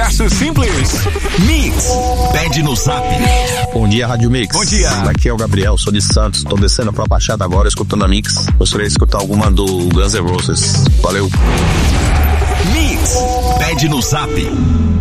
universo simples. Mix, pede no Zap. Bom dia, Rádio Mix. Bom dia. Aqui é o Gabriel, sou de Santos. Tô descendo pra Baixada agora, escutando a Mix. Gostaria de escutar alguma do Guns N' Roses. Valeu. Mix, pede no Zap.